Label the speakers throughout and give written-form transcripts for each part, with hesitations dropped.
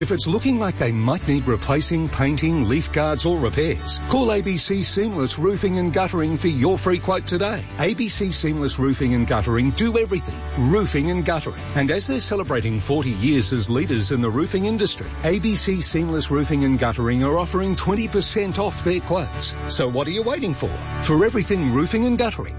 Speaker 1: If it's looking like they might need replacing, painting, leaf guards or repairs, call ABC Seamless Roofing and Guttering for your free quote today. ABC Seamless Roofing and Guttering do everything, roofing and guttering. And as they're celebrating 40 years as leaders in the roofing industry, ABC Seamless Roofing and Guttering are offering 20% off their quotes. So what are you waiting for? For everything roofing and guttering,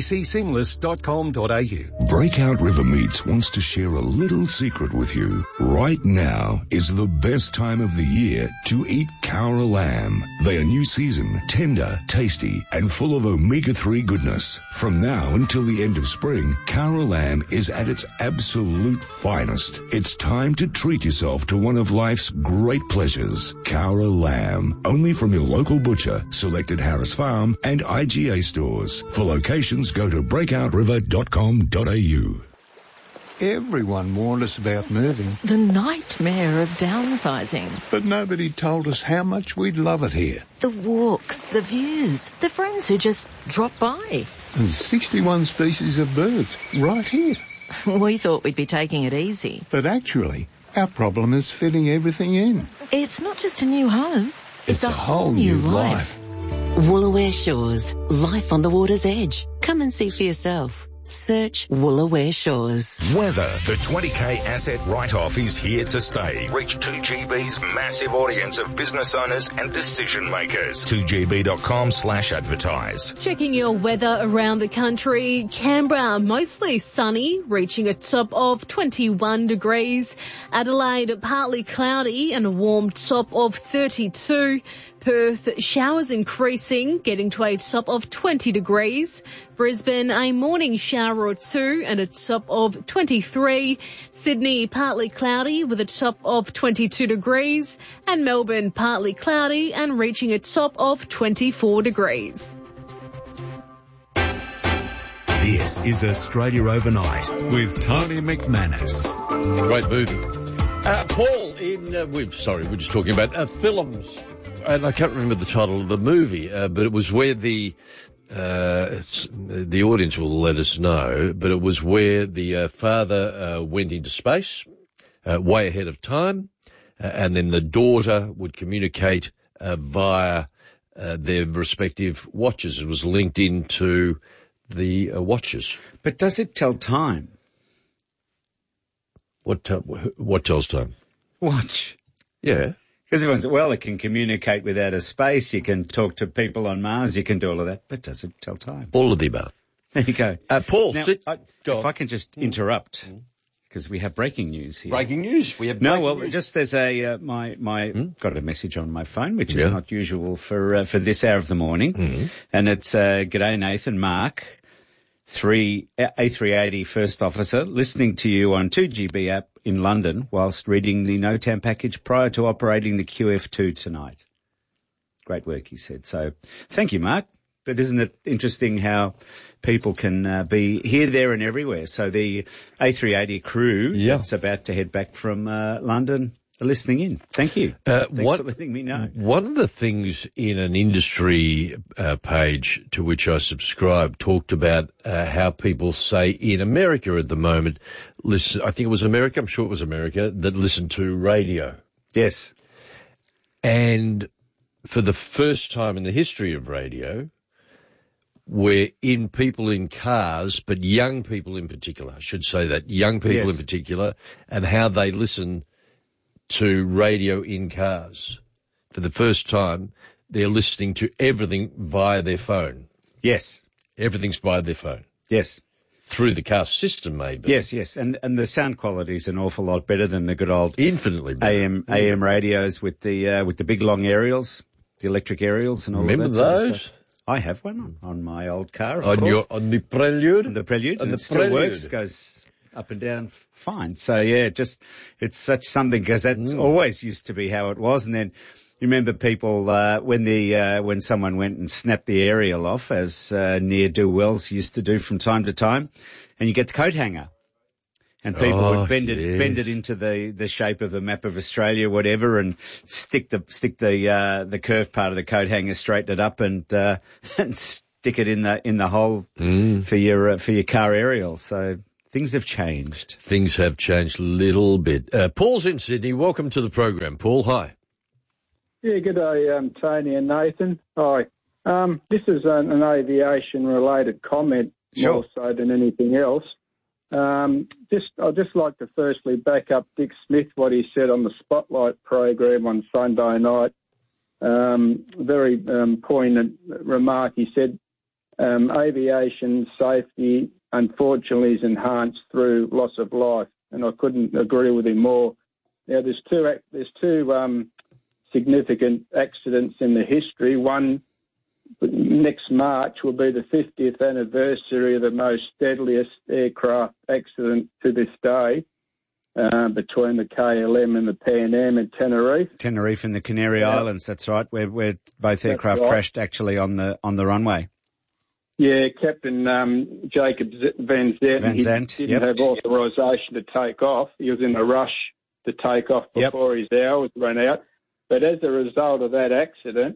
Speaker 1: abcseamless.com.au.
Speaker 2: Breakout River Meats wants to share a little secret with you. Right now is the best time of the year to eat Cowra lamb. They are new season, tender, tasty, and full of omega-3 goodness. From now until the end of spring, Cowra lamb is at its absolute finest. It's time to treat yourself to one of life's great pleasures. Cowra lamb, only from your local butcher, selected Harris Farm and IGA stores. For locations, go to breakouriver.com.au.
Speaker 3: Everyone warned us about moving.
Speaker 4: The nightmare of downsizing.
Speaker 3: But nobody told us how much we'd love it here.
Speaker 4: The walks, the views, the friends who just drop by.
Speaker 3: And 61 species of birds right here.
Speaker 4: We thought we'd be taking it easy.
Speaker 3: But actually, our problem is fitting everything in.
Speaker 4: It's not just a new home.
Speaker 3: It's a whole new life.
Speaker 5: Woolaware Shores. Life on the water's edge. Come and see for yourself. Search Woolaware Shores.
Speaker 6: Weather. The 20K asset write-off is here to stay. Reach 2GB's massive audience of business owners and decision makers. 2GB.com/advertise.
Speaker 7: Checking your weather around the country. Canberra, mostly sunny, reaching a top of 21 degrees. Adelaide, partly cloudy and a warm top of 32. Perth, showers increasing, getting to a top of 20 degrees. Brisbane, a morning shower or two and a top of 23. Sydney, partly cloudy with a top of 22 degrees. And Melbourne, partly cloudy and reaching a top of 24 degrees.
Speaker 8: This is Australia Overnight with Tony McManus.
Speaker 9: Great movie. Paul, we're just talking about films. And I can't remember the title of the movie, but it was where the audience will let us know, but it was where the father went into space way ahead of time, and then the daughter would communicate via their respective watches. It was linked into the watches.
Speaker 10: But does it tell time?
Speaker 9: What tells time?
Speaker 10: Watch.
Speaker 9: Yeah.
Speaker 10: Because everyone says, well, it can communicate with outer space, you can talk to people on Mars, you can do all of that, but does it tell time?
Speaker 9: All of the above.
Speaker 10: There you go.
Speaker 9: Paul,
Speaker 10: now, if I can just interrupt, because we have breaking news here.
Speaker 9: Breaking news? We have news.
Speaker 10: Just there's a, got a message on my phone, which is not usual for this hour of the morning, and it's, g'day Nathan, Mark, A380 First Officer, listening to you on 2GB app in London whilst reading the NOTAM package prior to operating the QF2 tonight. Great work, he said. So thank you, Mark. But isn't it interesting how people can be here, there and everywhere? So the A380 crew that's about to head back from London are listening in. Thank you. Thanks for letting me know.
Speaker 9: One of the things in an industry page to which I subscribe talked about how people say in America at the moment, listen, I think it was America, I'm sure it was America, that listen to radio.
Speaker 10: Yes.
Speaker 9: And for the first time in the history of radio, we're in people in cars, but young people in particular, I should say that, young people in particular, and how they listen to radio in cars. For the first time, they're listening to everything via their phone.
Speaker 10: Yes.
Speaker 9: Everything's via their phone.
Speaker 10: Yes.
Speaker 9: Through the car system, maybe.
Speaker 10: Yes. And the sound quality is an awful lot better than the good old
Speaker 9: infinitely better.
Speaker 10: AM radios with the big long aerials, the electric aerials and all
Speaker 9: Remember
Speaker 10: of that.
Speaker 9: Remember
Speaker 10: those?
Speaker 9: Sort of stuff.
Speaker 10: I have one on my old car, of course.
Speaker 9: On the Prelude?
Speaker 10: On the Prelude. And it still works, goes up and down fine. So yeah, it's such something, because that's always used to be how it was. And then you remember people, when someone went and snapped the aerial off, as near-do wells used to do from time to time, and you get the coat hanger. And people would bend it into the shape of the map of Australia, whatever, and stick the curved part of the coat hanger, straighten it up and stick it in the hole for your car aerial. So Things have changed.
Speaker 9: Things have changed a little bit. Paul's in Sydney. Welcome to the program, Paul. Hi.
Speaker 11: Yeah, good day, Tony and Nathan. Hi. This is an aviation-related comment,
Speaker 10: Sure.
Speaker 11: more so than anything else. I'd just like to firstly back up Dick Smith, what he said on the Spotlight program on Sunday night. Very poignant remark. He said, aviation safety, unfortunately, is enhanced through loss of life, and I couldn't agree with him more. Now, there's two significant accidents in the history. One, next March, will be the 50th anniversary of the most deadliest aircraft accident to this day, between the KLM and the Pan Am in Tenerife.
Speaker 10: Tenerife and the Canary Islands, that's right, where both aircraft crashed actually on the runway.
Speaker 11: Yeah, Captain Jacob Van Zandt, he didn't have authorisation to take off. He was in a rush to take off before his hours ran out. But as a result of that accident,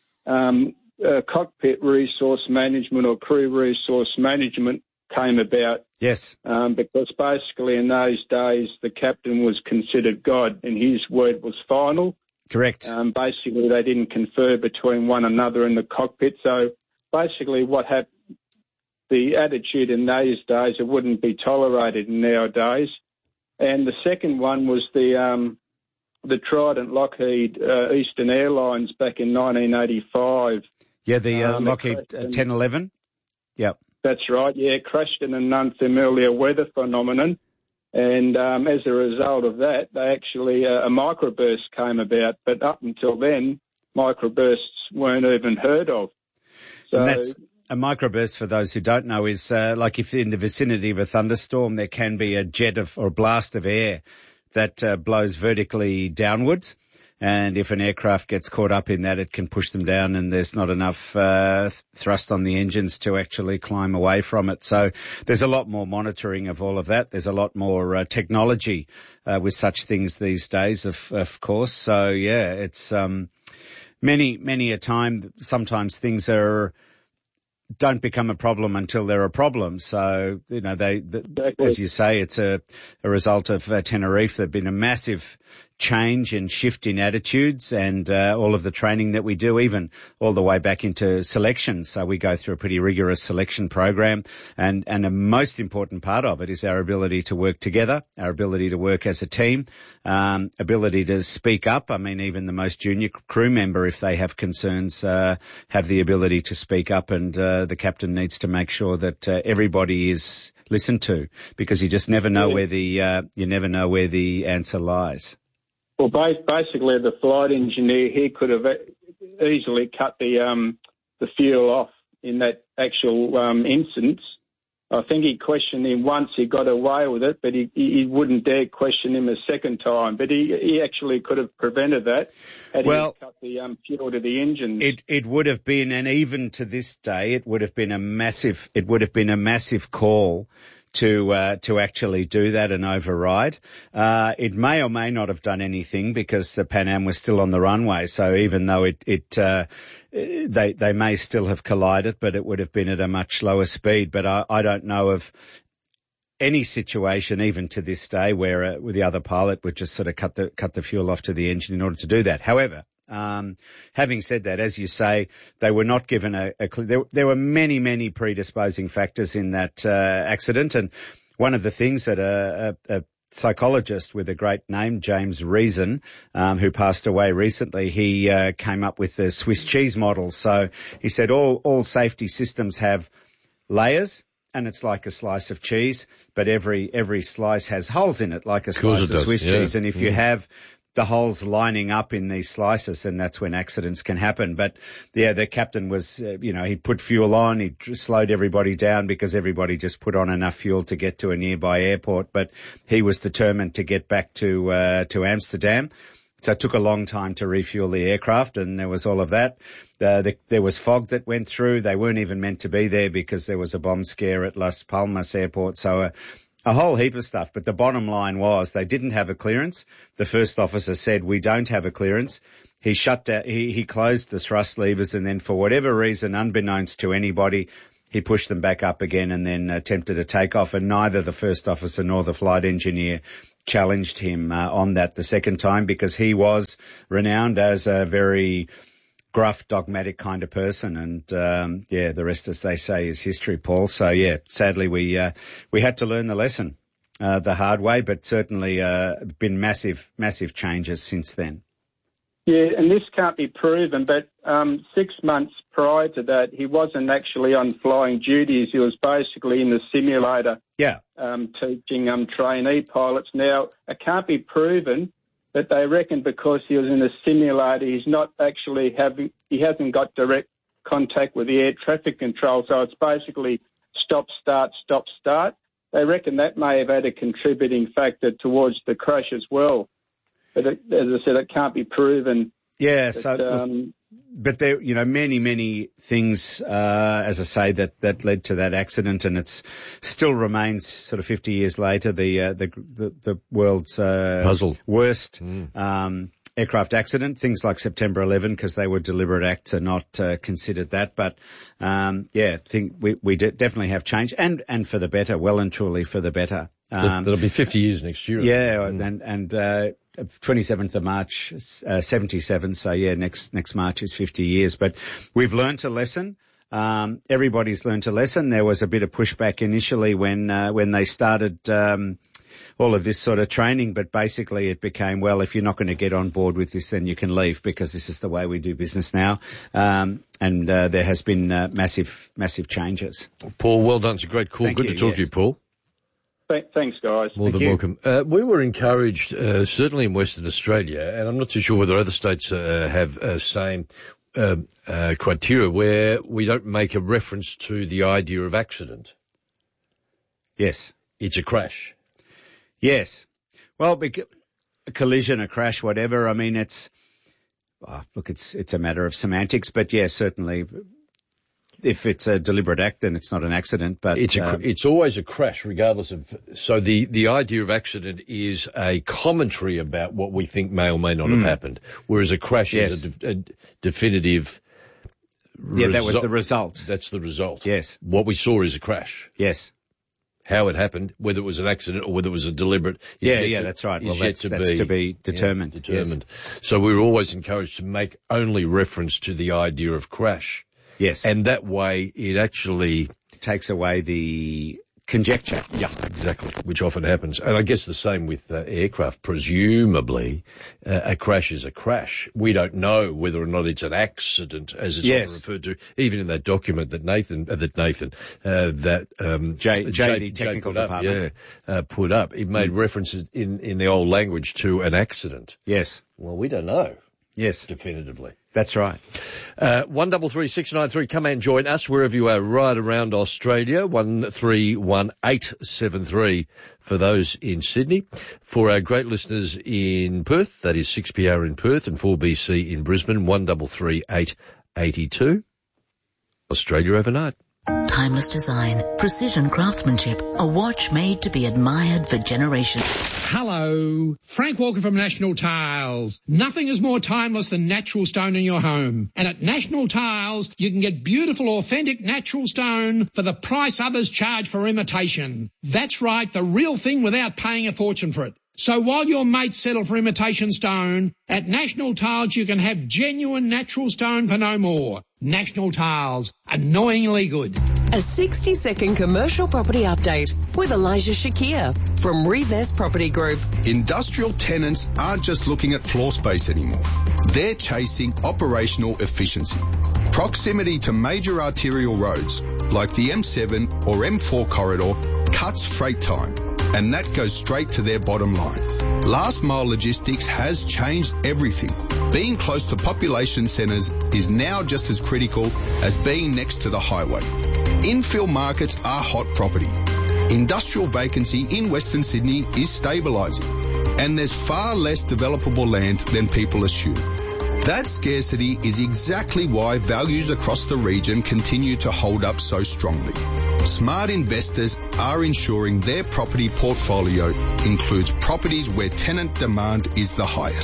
Speaker 11: cockpit resource management or crew resource management came about.
Speaker 10: Yes.
Speaker 11: Because basically in those days the captain was considered God and his word was final.
Speaker 10: Correct.
Speaker 11: Basically they didn't confer between one another in the cockpit. So basically what happened, the attitude in those days, it wouldn't be tolerated nowadays. And the second one was the Trident Lockheed Eastern Airlines back in 1985.
Speaker 10: Yeah, the Lockheed 1011. Yep.
Speaker 11: That's right, yeah, crashed in an unfamiliar weather phenomenon. And as a result of that, they actually, a microburst came about. But up until then, microbursts weren't even heard of. So,
Speaker 10: and that's a microburst, for those who don't know, is like if in the vicinity of a thunderstorm, there can be a jet or a blast of air that blows vertically downwards. And if an aircraft gets caught up in that, it can push them down and there's not enough thrust on the engines to actually climb away from it. So there's a lot more monitoring of all of that. There's a lot more technology with such things these days, of course. So, yeah, it's many a time, sometimes things don't become a problem until they're a problem. So, you know, as you say, it's a result of Tenerife. There's been a massive change and shift in attitudes and all of the training that we do, even all the way back into selection. So we go through a pretty rigorous selection program, and the most important part of it is our ability to work together, our ability to work as a team, ability to speak up. I mean, even the most junior crew member, if they have concerns, have the ability to speak up, and the captain needs to make sure that everybody is listened to, because you just never know where the answer lies.
Speaker 11: Well, basically, the flight engineer, he could have easily cut the fuel off in that actual instance. I think he questioned him once, he got away with it, but he wouldn't dare question him a second time. But he actually could have prevented that had he cut the fuel to the engines.
Speaker 10: It would have been, and even to this day, it would have been a massive call to actually do that and override. It may or may not have done anything because the Pan Am was still on the runway. So even though they may still have collided, but it would have been at a much lower speed. But I don't know of any situation, even to this day, where the other pilot would just sort of cut the fuel off to the engine in order to do that. However, having said that, as you say, they were not given there were many predisposing factors in that accident, and one of the things that a psychologist with a great name, James Reason, who passed away recently, he came up with the Swiss cheese model. So he said all safety systems have layers, and it's like a slice of cheese, but every slice has holes in it, like a slice of Swiss cheese. And if you have the holes lining up in these slices, and that's when accidents can happen. But yeah, the captain was, he put fuel on, he slowed everybody down because everybody just put on enough fuel to get to a nearby airport. But he was determined to get back to Amsterdam. So it took a long time to refuel the aircraft, and there was all of that. There was fog that went through. They weren't even meant to be there because there was a bomb scare at Las Palmas airport. So a whole heap of stuff, but the bottom line was they didn't have a clearance. The first officer said, "We don't have a clearance." He shut down, he closed the thrust levers, and then for whatever reason, unbeknownst to anybody, he pushed them back up again and then attempted a takeoff, and neither the first officer nor the flight engineer challenged him on that the second time, because he was renowned as a very gruff, dogmatic kind of person. And the rest, as they say, is history, Paul. So sadly we had to learn the lesson the hard way, but certainly been massive changes since then.
Speaker 11: Yeah, and this can't be proven, but 6 months prior to that, he wasn't actually on flying duties. He was basically in the simulator, teaching trainee pilots. Now, it can't be proven, but they reckon because he was in the simulator, he's not actually he hasn't got direct contact with the air traffic control, so it's basically stop, start. They reckon that may have had a contributing factor towards the crash as well. But as I said, it can't be proven.
Speaker 10: Yeah, but there, many things, as I say, that led to that accident, and it's still remains sort of 50 years later the world's
Speaker 9: puzzle
Speaker 10: worst aircraft accident. Things like September 11, because they were deliberate acts, are not considered that. But I think we definitely have changed, and for the better, well and truly for the better.
Speaker 9: That'll be 50 years next year.
Speaker 10: Yeah, and 27th of March, 77. So next March is 50 years. But we've learnt a lesson. Everybody's learnt a lesson. There was a bit of pushback initially when they started, all of this sort of training, but basically it became, well, if you're not going to get on board with this, then you can leave, because this is the way we do business now. And there has been, massive changes.
Speaker 9: Paul, well done. It's a great call. Good to talk to you, Paul.
Speaker 11: Thanks, guys.
Speaker 9: More than welcome. We were encouraged, certainly in Western Australia, and I'm not too sure whether other states have same criteria, where we don't make a reference to the idea of accident.
Speaker 10: Yes.
Speaker 9: It's a crash.
Speaker 10: Yes. Well, a collision, a crash, whatever. I mean, it's a matter of semantics, but certainly. If it's a deliberate act, then it's not an accident, but
Speaker 9: it's always a crash, regardless of. So the idea of accident is a commentary about what we think may or may not have happened, whereas a crash is a definitive.
Speaker 10: That was the result.
Speaker 9: That's the result.
Speaker 10: Yes.
Speaker 9: What we saw is a crash.
Speaker 10: Yes.
Speaker 9: How it happened, whether it was an accident or whether it was a deliberate.
Speaker 10: That's right. Well, that's to be determined.
Speaker 9: Determined. Yes. So we were always encouraged to make only reference to the idea of crash.
Speaker 10: Yes.
Speaker 9: And that way it actually
Speaker 10: takes away the conjecture.
Speaker 9: Yeah, exactly, which often happens. And I guess the same with aircraft. Presumably, a crash is a crash. We don't know whether or not it's an accident, as it's often referred to, even in that document that JD Technical Department put up. It made references in the old language to an accident.
Speaker 10: Yes.
Speaker 9: Well, we don't know.
Speaker 10: Yes.
Speaker 9: Definitively.
Speaker 10: That's right.
Speaker 9: 133693. Come and join us wherever you are right around Australia. 131873 for those in Sydney. For our great listeners in Perth, that is 6PR in Perth and 4BC in Brisbane, 133882. Australia overnight.
Speaker 4: Timeless design, precision craftsmanship, a watch made to be admired for generations.
Speaker 12: Hello, Frank Walker from National Tiles. Nothing is more timeless than natural stone in your home. And at National Tiles, you can get beautiful, authentic natural stone for the price others charge for imitation. That's right, the real thing without paying a fortune for it. So while your mates settle for imitation stone, at National Tiles you can have genuine natural stone for no more. National Tiles, annoyingly good.
Speaker 13: A 60-second commercial property update with Elijah Shakir from Revest Property Group.
Speaker 14: Industrial tenants aren't just looking at floor space anymore. They're chasing operational efficiency. Proximity to major arterial roads like the M7 or M4 corridor cuts freight time, and that goes straight to their bottom line. Last mile logistics has changed everything. Being close to population centres is now just as critical as being next to the highway. Infill markets are hot property. Industrial vacancy in Western Sydney is stabilising, and there's far less developable land than people assume. That scarcity is exactly why values across the region continue to hold up so strongly. Smart investors are ensuring their property portfolio includes properties where tenant demand is the highest.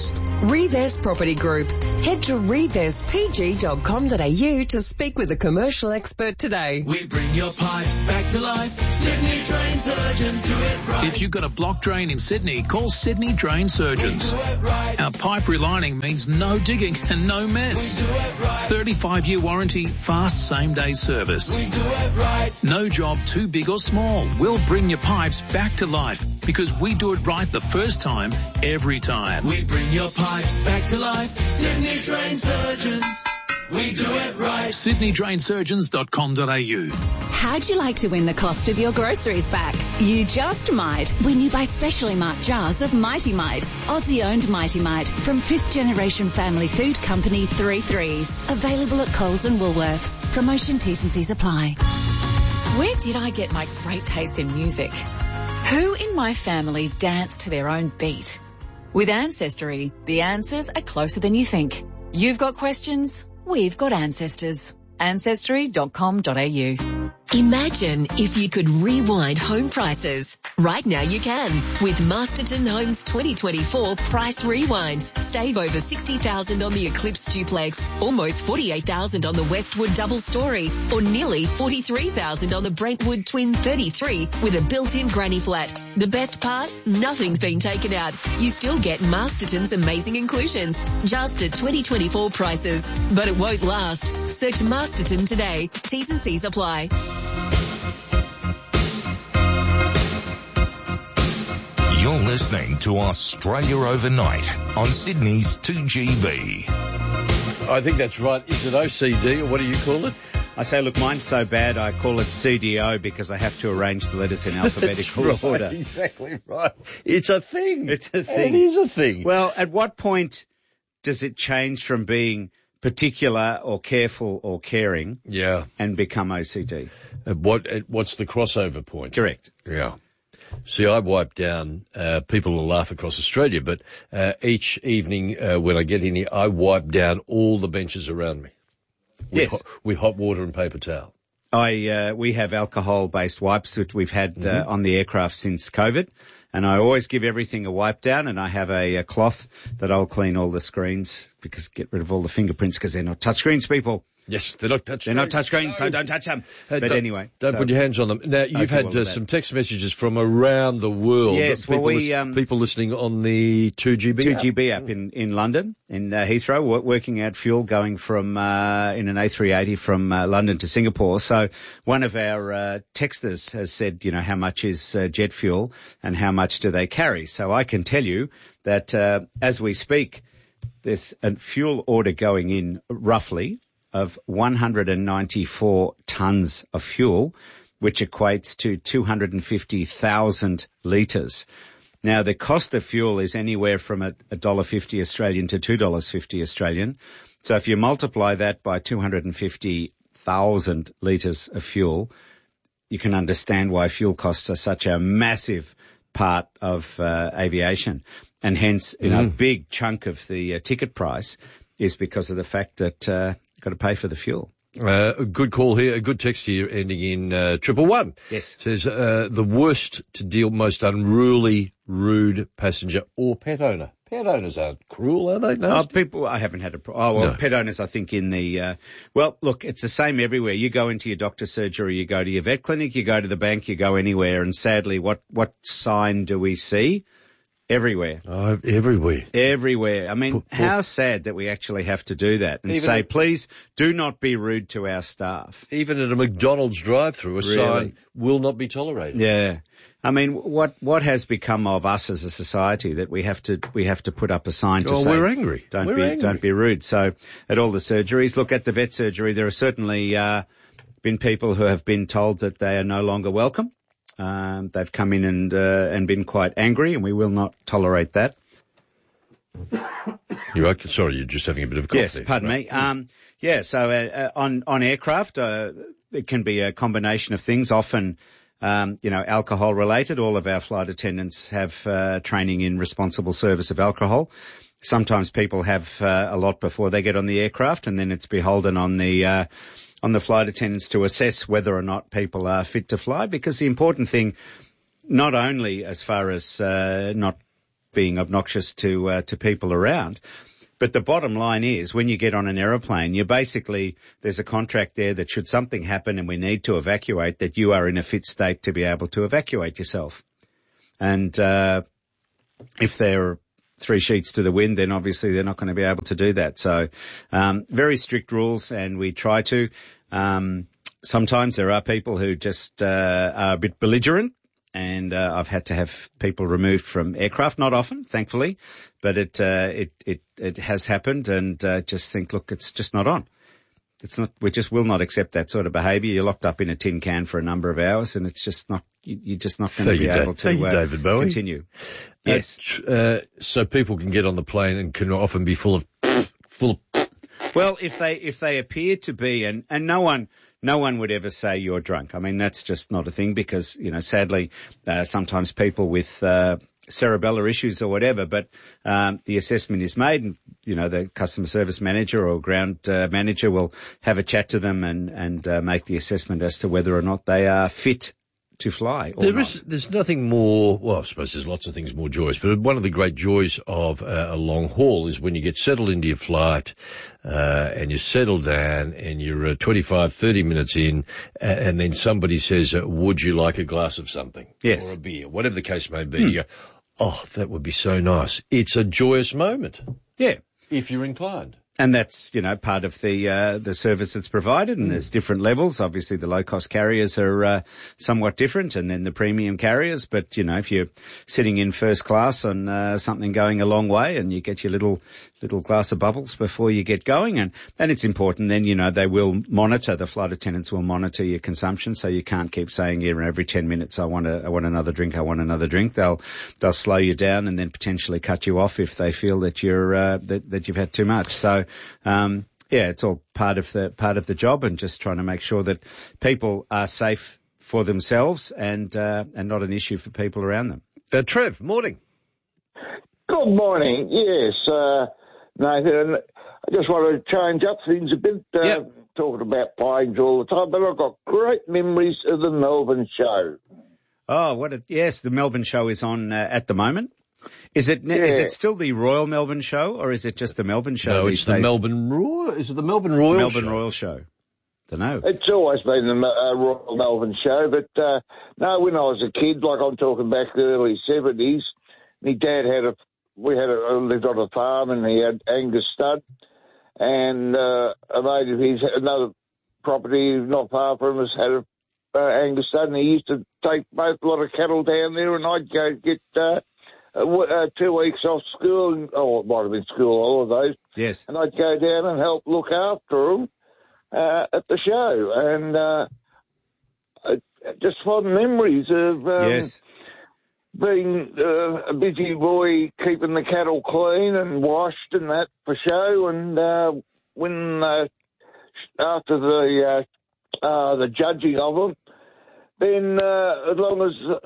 Speaker 13: Reves Property Group. Head to revespg.com.au to speak with a commercial expert today.
Speaker 15: We bring your pipes back to life. Sydney Drain Surgeons do it right.
Speaker 16: If you've got a blocked drain in Sydney, call Sydney Drain Surgeons.
Speaker 15: Right.
Speaker 16: Our pipe relining means no digging and no mess. 35-year warranty, fast same-day service.
Speaker 15: We do it right.
Speaker 16: No job too big or small. We'll bring your pipes back to life because we do it right the first time, every time.
Speaker 15: We bring your pipes back to life. Sydney Drain Surgeons. We do it right.
Speaker 16: SydneyDrainSurgeons.com.au.
Speaker 17: How'd you like to win the cost of your groceries back? You just might when you buy specially marked jars of Mighty Mite, Aussie-owned Mighty Mite from 5th generation family food company 3 Threes. Available at Coles and Woolworths. Promotion T's and C's apply.
Speaker 18: Where did I get my great taste in music? Who in my family danced to their own beat? With Ancestry, the answers are closer than you think. You've got questions, we've got ancestors. Ancestry.com.au.
Speaker 5: Imagine if you could rewind home prices. Right now you can with Masterton Homes 2024 Price Rewind. Save over $60,000 on the Eclipse Duplex, almost $48,000 on the Westwood Double Story, or nearly $43,000 on the Brentwood Twin 33 with a built-in granny flat. The best part? Nothing's been taken out. You still get Masterton's amazing inclusions, just at 2024 prices. But it won't last. Search Masterton today. T's and C's apply.
Speaker 6: You're listening to Australia Overnight on Sydney's 2GB.
Speaker 9: I think that's right. Is it OCD or what do you call it?
Speaker 10: I say, look, mine's so bad I call it CDO because I have to arrange the letters in alphabetical
Speaker 9: That's right,
Speaker 10: order.
Speaker 9: Exactly right. It's a thing.
Speaker 10: It's a thing.
Speaker 9: It is a thing.
Speaker 10: Well, at what point does it change from being particular or careful or caring and become OCD?
Speaker 9: What's the crossover point?
Speaker 10: Correct.
Speaker 9: Yeah. See, I wipe down, people will laugh across Australia, but each evening when I get in here, I wipe down all the benches around me with hot water and paper towel.
Speaker 10: We have alcohol-based wipes that we've had on the aircraft since COVID, and I always give everything a wipe down, and I have a cloth that I'll clean all the screens because get rid of all the fingerprints because they're not touch screens, people.
Speaker 9: Yes, they're not touch screens.
Speaker 10: They're not touch screens, so don't touch them. But anyway.
Speaker 9: Don't put your hands on them. Now, you've had some text messages from around the world. Yes, people listening on the 2GB
Speaker 10: app in London, in Heathrow, working out fuel going from in an A380 from London to Singapore. So one of our texters has said, how much is jet fuel and how much do they carry? So I can tell you that as we speak, there's a fuel order going in roughly of 194 tonnes of fuel, which equates to 250,000 litres. Now, the cost of fuel is anywhere from $1.50 Australian to $2.50 Australian. So if you multiply that by 250,000 litres of fuel, you can understand why fuel costs are such a massive part of aviation. And hence, a big chunk of the ticket price is because of the fact that got to pay for the fuel.
Speaker 9: A good call here, a good text here ending in 111.
Speaker 10: Yes.
Speaker 9: Says, the worst to deal, most unruly, rude passenger or pet owner. Pet owners aren't cruel, are they? No.
Speaker 10: I haven't had no. Pet owners, I think in the, look, it's the same everywhere. You go into your doctor's surgery, you go to your vet clinic, you go to the bank, you go anywhere, and sadly, what sign do we see? Everywhere.
Speaker 9: Oh, everywhere.
Speaker 10: Everywhere. I mean, how sad that we actually have to do that and say, please do not be rude to our staff.
Speaker 9: Even at a McDonald's drive-through, a sign will not be tolerated.
Speaker 10: Yeah. I mean, what has become of us as a society that we have to put up a sign to say,
Speaker 9: we're angry.
Speaker 10: Don't be rude. So at all the surgeries, look at the vet surgery, there are certainly, been people who have been told that they are no longer welcome. They've come in and been quite angry, and we will not tolerate that.
Speaker 9: You're okay. Sorry, you're just having a bit of a cough.
Speaker 10: Yes, pardon me. So on aircraft, it can be a combination of things. Often, alcohol related. All of our flight attendants have training in responsible service of alcohol. Sometimes people have a lot before they get on the aircraft, and then it's beholden on the flight attendants to assess whether or not people are fit to fly, because the important thing, not only as far as not being obnoxious to people around. But the bottom line is, when you get on an aeroplane, there's a contract there that should something happen and we need to evacuate, that you are in a fit state to be able to evacuate yourself. And if they're 3 sheets to the wind, then obviously they're not going to be able to do that. So very strict rules, and we try to. Sometimes there are people who just are a bit belligerent. And I've had to have people removed from aircraft, not often, thankfully, but it has happened, and just think, look, it's just not on. It's not. We just will not accept that sort of behaviour. You're locked up in a tin can for a number of hours, and it's just not. You're just not going to be able to
Speaker 9: David Bowie.
Speaker 10: Continue. Yes.
Speaker 9: So people can get on the plane and can often be full of.
Speaker 10: Well, if they appear to be, and no one would ever say you're drunk. I mean, that's just not a thing, because, sadly, sometimes people with cerebellar issues or whatever, but the assessment is made, and, the customer service manager or ground manager will have a chat to them and make the assessment as to whether or not they are fit to fly.
Speaker 9: There's nothing more, well, I suppose there's lots of things more joyous, but one of the great joys of a long haul is when you get settled into your flight, and you settle down and you're 25, 30 minutes in, and then somebody says, would you like a glass of something?
Speaker 10: Yes.
Speaker 9: Or a beer, whatever the case may be. You go, oh, that would be so nice. It's a joyous moment.
Speaker 10: Yeah.
Speaker 9: If you're inclined.
Speaker 10: And that's, part of the service that's provided, and there's different levels. Obviously, the low-cost carriers are somewhat different, and then the premium carriers. But, if you're sitting in first class on something going a long way, and you get your little glass of bubbles before you get going, and it's important then, they will monitor, the flight attendants will monitor your consumption, so you can't keep saying every 10 minutes, I want another drink, I want another drink. They'll slow you down and then potentially cut you off if they feel that you're that you've had too much. So it's all part of the job, and just trying to make sure that people are safe for themselves and not an issue for people around them.
Speaker 9: Trev, morning.
Speaker 19: Good morning. Yes, Nathan, I just want to change up things a bit. Talking about planes all the time, but I've got great memories of the Melbourne show.
Speaker 10: Oh, yes, the Melbourne show is on at the moment. Is it still the Royal Melbourne Show, or is it just the Melbourne Show?
Speaker 9: No, it's the Melbourne Royal. Is it the Melbourne Royal
Speaker 10: Melbourne
Speaker 9: Show?
Speaker 10: Royal Show. Don't know.
Speaker 19: It's always been the Royal Melbourne Show, but no, when I was a kid, like I'm talking back the early 70s, my dad lived on a farm, and he had Angus stud, and a mate of his, another property not far from us, had a Angus stud, and he used to take both a lot of cattle down there, and I'd go get 2 weeks off school, it might have been school holidays.
Speaker 10: Yes.
Speaker 19: And I'd go down and help look after them at the show, and just fond memories of being a busy boy, keeping the cattle clean and washed and that for show, and when after the judging of them, then as long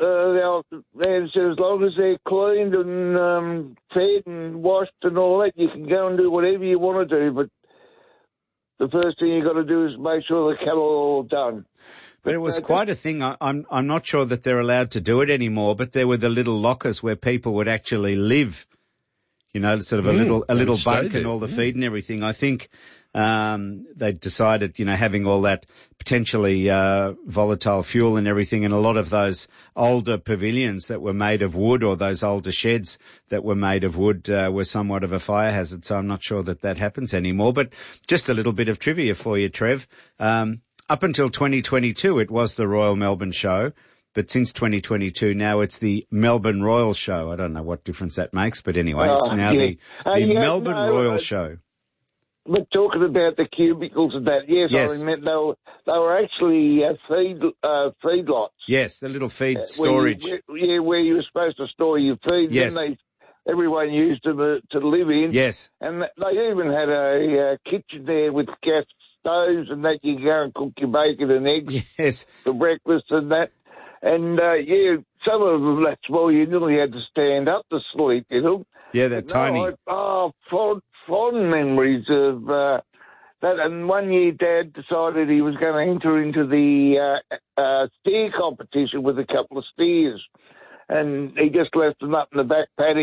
Speaker 19: as they're cleaned and fed and washed and all that, you can go and do whatever you want to do. But the first thing you got to do is make sure the cattle are all done.
Speaker 10: But it was quite a thing. I'm not sure that they're allowed to do it anymore, but there were the little lockers where people would actually live. Sort of a little bunk and all the feed and everything. I think they decided, having all that potentially volatile fuel and everything, and a lot of those older pavilions that were made of wood, or those older sheds that were made of wood, were somewhat of a fire hazard. So I'm not sure that happens anymore. But just a little bit of trivia for you, Trev. Up until 2022, it was the Royal Melbourne Show. But since 2022, now it's the Melbourne Royal Show. I don't know what difference that makes, but anyway, it's now the Melbourne Royal Show.
Speaker 19: But talking about the cubicles and that, yes. I remember they were actually feedlots.
Speaker 10: Yes, the little feed storage.
Speaker 19: Where you were supposed to store your feed.
Speaker 10: Yes.
Speaker 19: Then everyone used them to live in.
Speaker 10: Yes.
Speaker 19: And they even had a kitchen there with gas stoves, and that you go and cook your bacon and eggs for breakfast and that. And, some of them, that's why you nearly had to stand up to sleep in them.
Speaker 10: Yeah, they're tiny.
Speaker 19: Fond memories of that. And one year Dad decided he was going to enter into the steer competition with a couple of steers. And he just left them up in the back paddock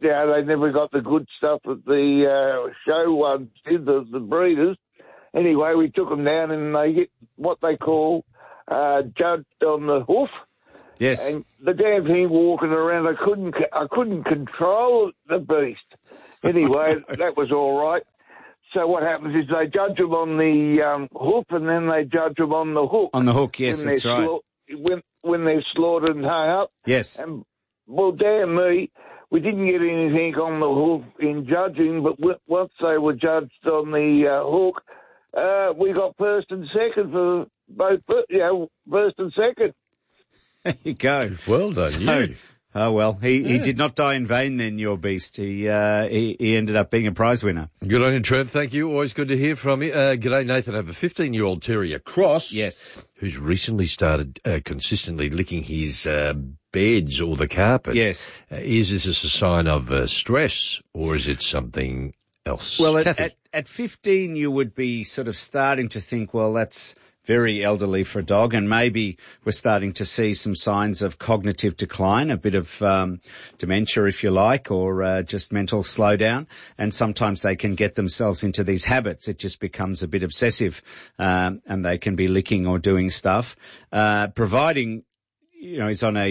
Speaker 19: they never got the good stuff that the show ones did, the breeders. Anyway, we took them down and they get what they call judged on the hoof.
Speaker 10: Yes.
Speaker 19: And the damn thing walking around, I couldn't control the beast. Anyway, that was all right. So what happens is they judge them on the hoof, and then they judge them on the hook.
Speaker 10: On the hook, yes, that's right.
Speaker 19: When they're slaughtered and hung up.
Speaker 10: Yes.
Speaker 19: And, well, damn me, we didn't get anything on the hoof in judging, but once they were judged on the hook, we got first and second for both, first and second.
Speaker 10: There you go.
Speaker 9: Well done, you.
Speaker 10: Oh, well, he did not die in vain then, your beast. He ended up being a prize winner.
Speaker 9: Good on you, Trev. Thank you. Always good to hear from you. G'day, Nathan. I have a 15-year-old terrier, Cross.
Speaker 10: Yes.
Speaker 9: Who's recently started consistently licking his beds or the carpet.
Speaker 10: Yes.
Speaker 9: Is this a sign of stress, or is it something else?
Speaker 10: Well, at 15, you would be sort of starting to think, well, that's very elderly for a dog, and maybe we're starting to see some signs of cognitive decline, a bit of dementia, if you like, or just mental slowdown. And sometimes they can get themselves into these habits. It just becomes a bit obsessive, and they can be licking or doing stuff. Providing, he's on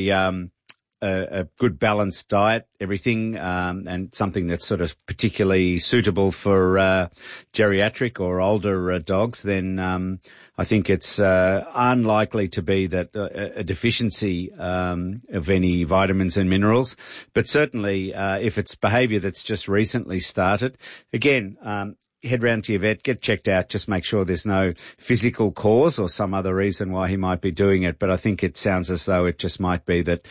Speaker 10: a good balanced diet, everything, and something that's sort of particularly suitable for geriatric or older dogs, then I think it's unlikely to be that a deficiency of any vitamins and minerals. But certainly, if it's behaviour that's just recently started, again, head round to your vet, get checked out, just make sure there's no physical cause or some other reason why he might be doing it. But I think it sounds as though it just might be that,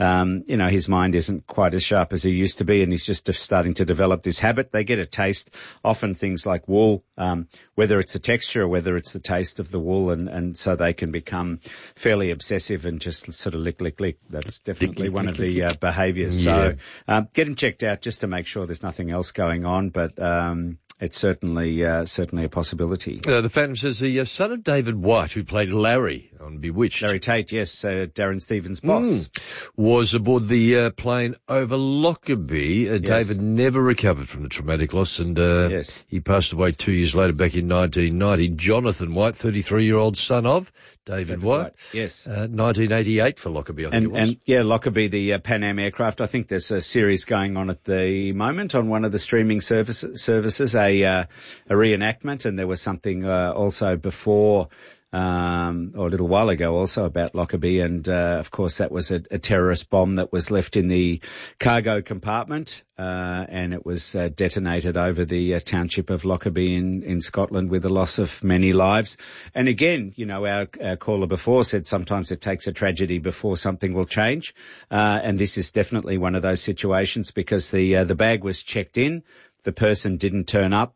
Speaker 10: his mind isn't quite as sharp as he used to be, and he's just starting to develop this habit. They get a taste, often things like wool, whether it's the texture or whether it's the taste of the wool, and so they can become fairly obsessive and just sort of lick. That's definitely one of the behaviours.
Speaker 9: Yeah.
Speaker 10: So, get him checked out just to make sure there's nothing else going on, but, it's certainly a possibility.
Speaker 9: The Phantom says the son of David White, who played Larry on Bewitched.
Speaker 10: Larry Tate, yes, Darren Stevens' boss.
Speaker 9: Was aboard the plane over Lockerbie.
Speaker 10: Yes.
Speaker 9: David never recovered from the traumatic loss, and he passed away 2 years later, back in 1990. Jonathan White, 33-year-old son of David White.
Speaker 10: Yes.
Speaker 9: 1988 for Lockerbie, I think it was.
Speaker 10: And Lockerbie, the Pan Am aircraft, I think there's a series going on at the moment on one of the streaming services, a reenactment, and there was something also before or a little while ago also about Lockerbie, and of course that was a terrorist bomb that was left in the cargo compartment, and it was detonated over the township of Lockerbie in Scotland with the loss of many lives. And again, our caller before said sometimes it takes a tragedy before something will change, and this is definitely one of those situations, because the bag was checked in, the person didn't turn up,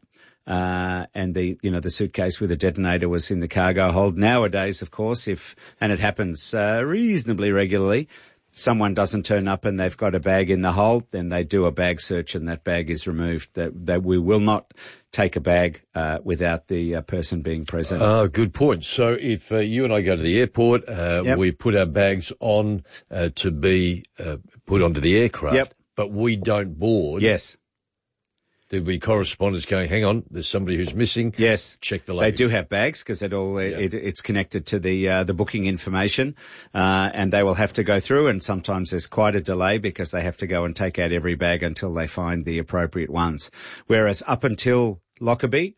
Speaker 10: and the suitcase with the detonator was in the cargo hold. Nowadays, of course, and it happens reasonably regularly, someone doesn't turn up and they've got a bag in the hold, then they do a bag search and that bag is removed. That we will not take a bag without the person being present.
Speaker 9: Oh, good point. So if you and I go to the airport, we put our bags on to be put onto the aircraft, but we don't board.
Speaker 10: Yes.
Speaker 9: There'll be correspondents going, hang on, there's somebody who's missing.
Speaker 10: Yes.
Speaker 9: Check the luggage.
Speaker 10: They do have bags because it's connected to the booking information, and they will have to go through, and sometimes there's quite a delay because they have to go and take out every bag until they find the appropriate ones. Whereas up until Lockerbie,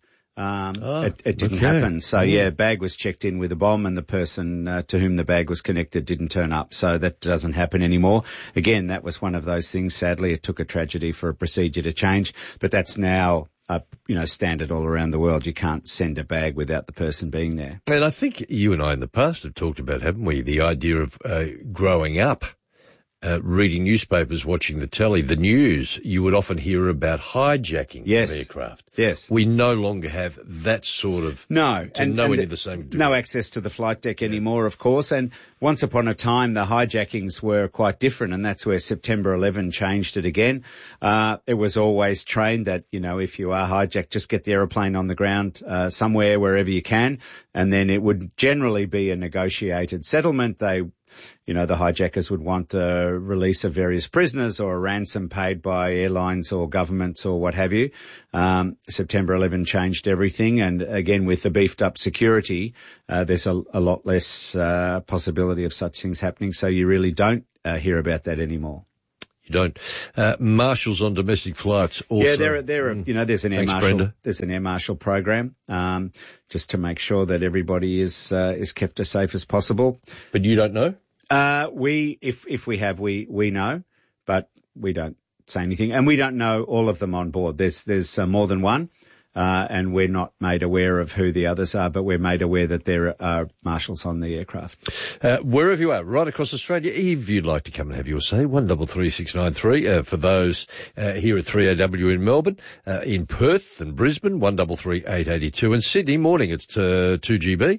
Speaker 10: it didn't happen. So bag was checked in with a bomb, and the person to whom the bag was connected didn't turn up. So that doesn't happen anymore. Again, that was one of those things. Sadly, it took a tragedy for a procedure to change, but that's now standard all around the world. You can't send a bag without the person being there.
Speaker 9: And I think you and I in the past have talked about, haven't we, the idea of growing up. Reading newspapers, watching the telly, the news, you would often hear about hijacking of aircraft.
Speaker 10: Yes.
Speaker 9: We no longer have that sort of... the same degree.
Speaker 10: No access to the flight deck anymore, of course. And once upon a time, the hijackings were quite different, and that's where September 11 changed it again. It was always trained that, if you are hijacked, just get the aeroplane on the ground somewhere, wherever you can, and then it would generally be a negotiated settlement. They the hijackers would want a release of various prisoners or a ransom paid by airlines or governments or what have you. September 11 changed everything. And again, with the beefed up security, there's a lot less possibility of such things happening. So you really don't hear about that anymore.
Speaker 9: You don't. Marshals on domestic flights also.
Speaker 10: Yeah, there's an air marshal program, just to make sure that everybody is kept as safe as possible.
Speaker 9: But you don't know?
Speaker 10: If we have, we know, but we don't say anything. And we don't know all of them on board. There's more than one. And we're not made aware of who the others are, but we're made aware that there are marshals on the aircraft.
Speaker 9: Wherever you are, right across Australia, if you'd like to come and have your say, 133693. For those here at 3AW in Melbourne, in Perth and Brisbane, 133882, and Sydney, morning at 2GB,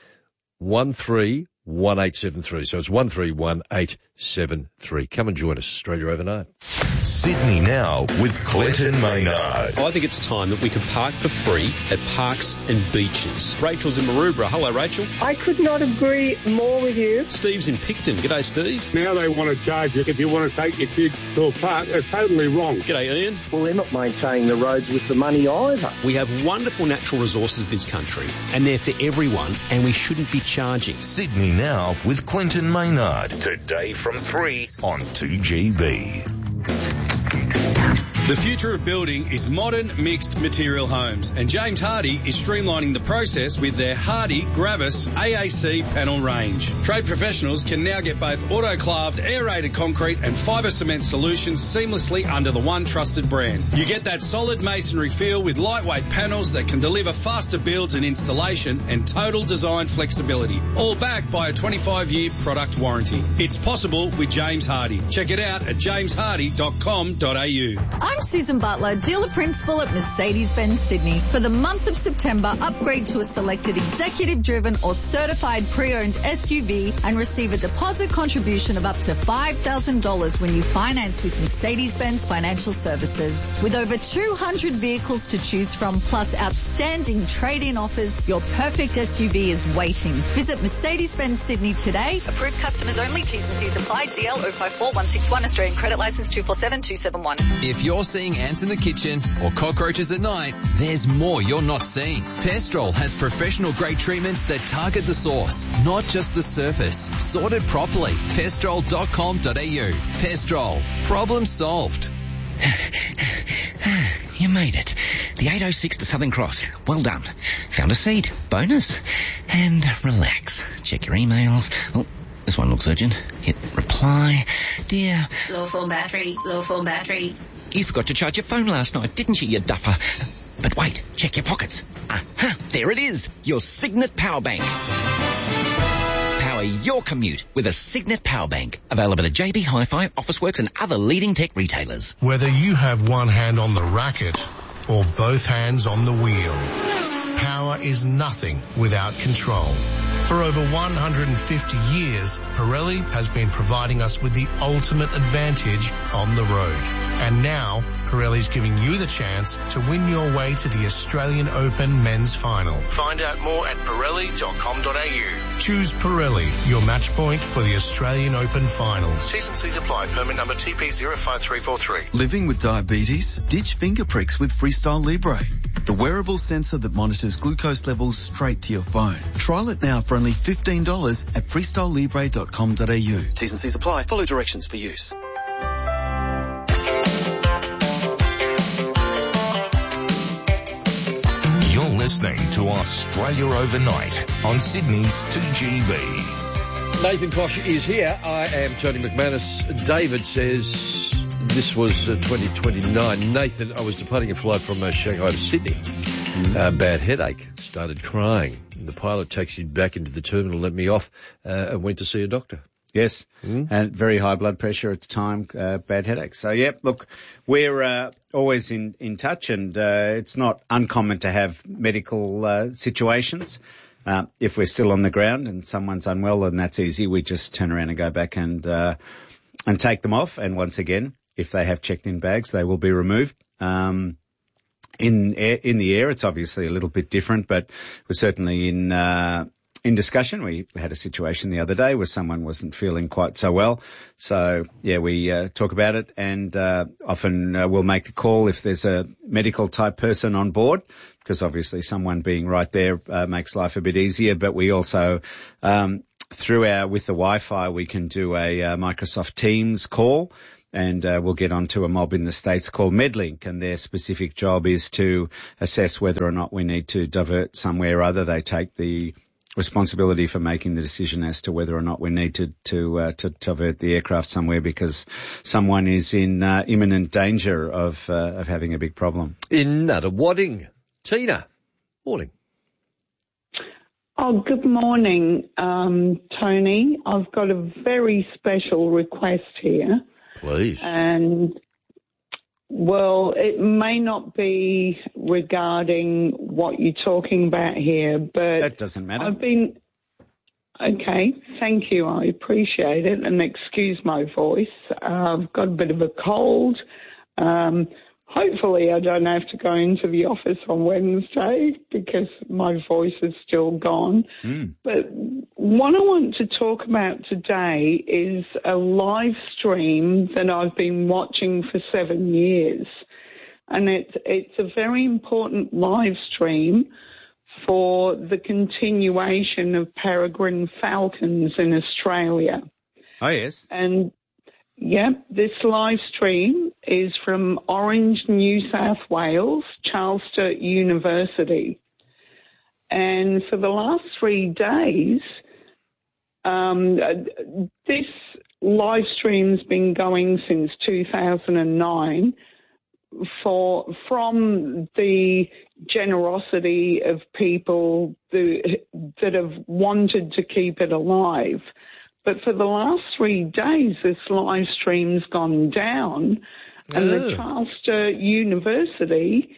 Speaker 9: 131873. So it's 131873. Come and join us, Australia Overnight.
Speaker 6: Sydney Now with Clinton Maynard.
Speaker 20: I think it's time that we could park for free at parks and beaches. Rachel's in Maroubra. Hello, Rachel.
Speaker 21: I could not agree more with you.
Speaker 20: Steve's in Picton. G'day, Steve.
Speaker 22: Now they want to charge you if you want to take your kids to a park. They're totally wrong.
Speaker 20: G'day, Ian.
Speaker 21: Well, they're not maintaining the roads with the money either.
Speaker 20: We have wonderful natural resources in this country, and they're for everyone, and we shouldn't be charging.
Speaker 6: Sydney Now with Clinton Maynard. Today from 3 on 2GB.
Speaker 23: The future of building is modern mixed material homes, and James Hardie is streamlining the process with their Hardie Gravis AAC panel range. Trade professionals can now get both autoclaved aerated concrete and fibre cement solutions seamlessly under the one trusted brand. You get that solid masonry feel with lightweight panels that can deliver faster builds and installation and total design flexibility, all backed by a 25-year product warranty. It's possible with James Hardie. Check it out at jameshardy.com.au.
Speaker 24: I'm Susan Butler, dealer principal at Mercedes-Benz Sydney. For the month of September, upgrade to a selected executive-driven or certified pre-owned SUV and receive a deposit contribution of up to $5,000 when you finance with Mercedes-Benz Financial Services. With over 200 vehicles to choose from, plus outstanding trade-in offers, your perfect SUV is waiting. Visit Mercedes-Benz Sydney today.
Speaker 25: Approved customers only. T's and C's apply. DL 054161. Australian credit license 257271.
Speaker 26: If you're seeing ants in the kitchen or cockroaches at night, there's more you're not seeing. Pestrol has professional-grade treatments that target the source, not just the surface. Sorted properly. Pestrol.com.au. Pestrol. Problem solved.
Speaker 27: You made it. The 806 to Southern Cross. Well done. Found a seat. Bonus. And relax. Check your emails. Oh, this one looks urgent. Hit reply. Dear.
Speaker 28: Low phone battery. Low phone battery.
Speaker 27: You forgot to charge your phone last night, didn't you, you duffer? But wait, check your pockets. Aha, there it is. Your Signet Power Bank. Power your commute with a Signet Power Bank. Available at JB Hi-Fi, Officeworks and other leading tech retailers.
Speaker 29: Whether you have one hand on the racket or both hands on the wheel, power is nothing without control. For over 150 years, Pirelli has been providing us with the ultimate advantage on the road. And now, Pirelli's giving you the chance to win your way to the Australian Open Men's Final. Find out more at Pirelli.com.au. Choose Pirelli, your match point for the Australian Open Finals. T's and C's apply. Permit number TP05343.
Speaker 30: Living with diabetes? Ditch finger pricks with Freestyle Libre, the wearable sensor that monitors glucose levels straight to your phone. Trial it now for only $15 at freestylelibre.com.au. T's and C's apply. Follow directions for use.
Speaker 6: You're listening to Australia Overnight on Sydney's 2GB.
Speaker 9: Nathan Koch is here. I am Tony McManus. David says this was 2029. Nathan, I was departing a flight from Shanghai to Sydney. Bad headache. Started crying. The pilot taxied back into the terminal, let me off, and went to see a doctor.
Speaker 10: Yes, and very high blood pressure at the time, bad headache. So, yeah, look, we're always in touch, and it's not uncommon to have medical situations. If we're still on the ground and someone's unwell, then that's easy. We just turn around and go back and take them off. And once again, if they have checked-in bags, they will be removed. In the air, it's obviously a little bit different, but we're certainly in in discussion. We had a situation the other day where someone wasn't feeling quite so well. So, yeah, we talk about it, and often we'll make the call if there's a medical type person on board, because obviously someone being right there makes life a bit easier. But we also, with the Wi-Fi, we can do a Microsoft Teams call. And we'll get onto a mob in the States called MedLink, and their specific job is to assess whether or not we need to divert somewhere or other. They take the responsibility for making the decision as to whether or not we need to divert the aircraft somewhere because someone is in imminent danger of having a big problem.
Speaker 9: In Nunawading, Tina, morning.
Speaker 1: Oh, good morning, Tony. I've got a very special request here.
Speaker 9: Please.
Speaker 1: And, well, it may not be regarding what you're talking about here, but...
Speaker 10: That doesn't matter.
Speaker 1: Okay, thank you. I appreciate it. And excuse my voice. I've got a bit of a cold. Hopefully I don't have to go into the office on Wednesday because my voice is still gone. But what I want to talk about today is a live stream that I've been watching for 7 years. And it's a very important live stream for the continuation of peregrine falcons in Australia.
Speaker 10: Oh, yes.
Speaker 1: And this live stream is from Orange, New South Wales, Charles Sturt University. And for the last 3 days, this live stream's been going since 2009 from the generosity of people that have wanted to keep it alive. But for the last 3 days, this live stream's gone down, and the Charles Sturt University,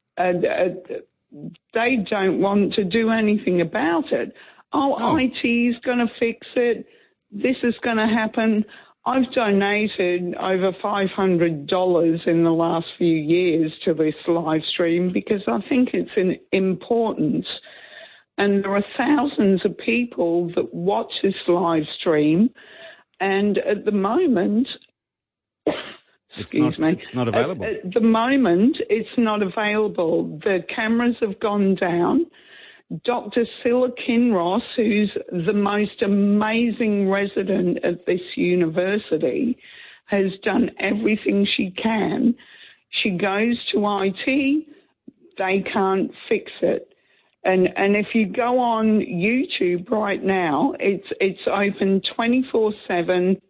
Speaker 1: they don't want to do anything about it. IT's going to fix it. This is going to happen. I've donated over $500 in the last few years to this live stream because I think it's important. And there are thousands of people that watch this live stream, and at the moment,
Speaker 10: it's not available.
Speaker 1: At the moment, it's not available. The cameras have gone down. Dr. Scylla Kinross, who's the most amazing resident at this university, has done everything she can. She goes to IT, they can't fix it. And if you go on YouTube right now, it's open 24/7,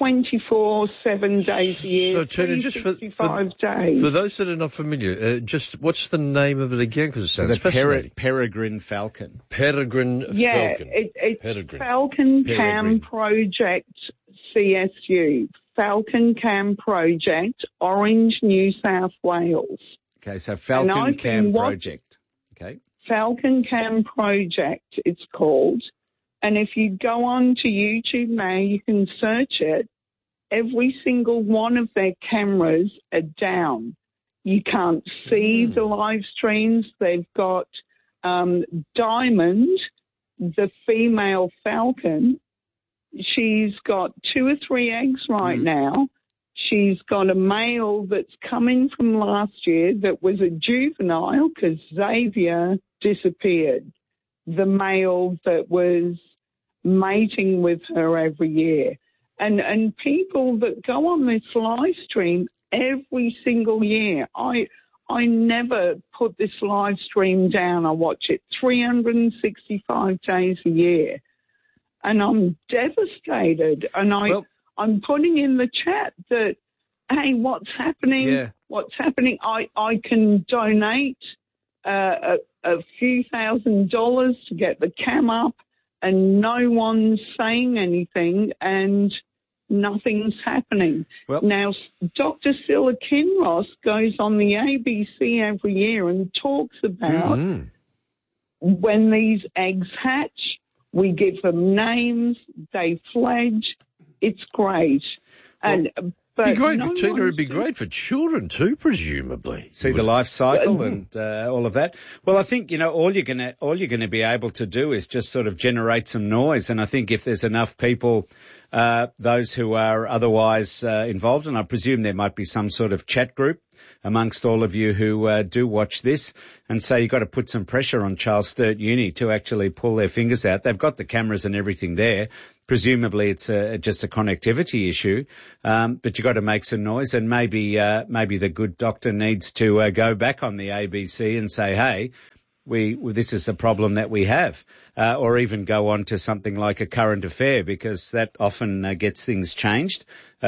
Speaker 1: 7 days a year,
Speaker 9: so, Tina, just
Speaker 1: 365 days.
Speaker 9: For those that are not familiar, just what's the name of it again? Because it sounds fascinating.
Speaker 10: Peregrine Falcon.
Speaker 9: Peregrine Falcon.
Speaker 1: It's
Speaker 9: Peregrine.
Speaker 1: Falcon Cam Project CSU. Falcon Cam Project, Orange, New South Wales.
Speaker 10: Okay, so Falcon Cam Project. Okay.
Speaker 1: Falcon Cam Project, it's called. And if you go on to YouTube now, you can search it. Every single one of their cameras are down. You can't see the live streams. They've got Diamond, the female falcon. She's got 2 or 3 eggs right now. She's got a male that's coming from last year that was a juvenile because Xavier disappeared, the male that was mating with her every year. And people that go on this live stream every single year, I never put this live stream down. I watch it 365 days a year. And I'm devastated. And I'm putting in the chat that, hey, what's happening?
Speaker 9: Yeah.
Speaker 1: What's happening? I can donate a few $1,000s to get the cam up, and no one's saying anything, and nothing's happening.
Speaker 10: Well,
Speaker 1: now, Dr. Scylla Kinross goes on the ABC every year and talks about when these eggs hatch, we give them names, they fledge. It's great. But But
Speaker 9: Tina, it'd be great for children too, presumably.
Speaker 10: See the life cycle and all of that. Well, I think all you're gonna be able to do is just sort of generate some noise. And I think if there's enough people, those who are otherwise involved, and I presume there might be some sort of chat group amongst all of you who do watch this, and so you've got to put some pressure on Charles Sturt Uni to actually pull their fingers out. They've got the cameras and everything there. Presumably it's just a connectivity issue, but you've got to make some noise, and maybe the good doctor needs to go back on the ABC and say, hey, this is a problem that we have, or even go on to something like a current affair, because that often gets things changed.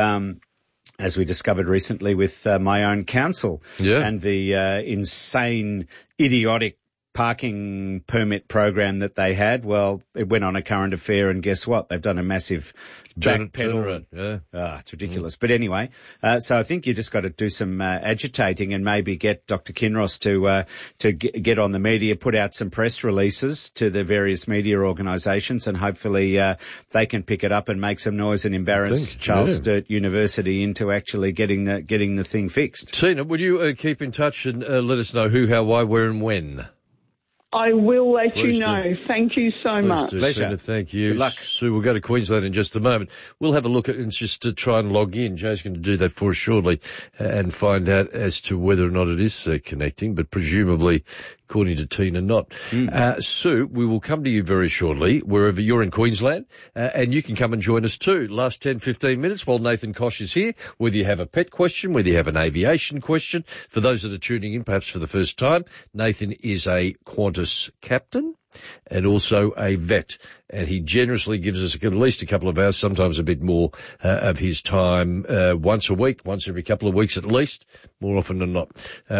Speaker 10: As we discovered recently with my own council and the insane, idiotic parking permit program that they had. Well, it went on a current affair, and guess what? They've done a massive backpedal. It's ridiculous. But anyway, so I think you just got to do some agitating, and maybe get Dr. Kinross to get on the media, put out some press releases to the various media organisations, and hopefully they can pick it up and make some noise and embarrass Charles Sturt University into actually getting the thing fixed.
Speaker 9: Tina, would you keep in touch and let us know who, how, why, where, and when?
Speaker 1: I will let you know. Thank you so much.
Speaker 10: Pleasure.
Speaker 9: Tina, thank you.
Speaker 10: Good luck.
Speaker 9: Sue, we'll go to Queensland in just a moment. We'll have a look at it just to try and log in. Joe's going to do that for us shortly and find out as to whether or not it is connecting, but presumably, according to Tina, not. Sue, we will come to you very shortly, wherever you're in Queensland, and you can come and join us too. Last 10, 15 minutes while Nathan Koch is here, whether you have a pet question, whether you have an aviation question. For those that are tuning in, perhaps for the first time, Nathan is a Qantas captain and also a vet, and he generously gives us at least a couple of hours, sometimes a bit more, of his time once a week, once every couple of weeks at least, more often than not.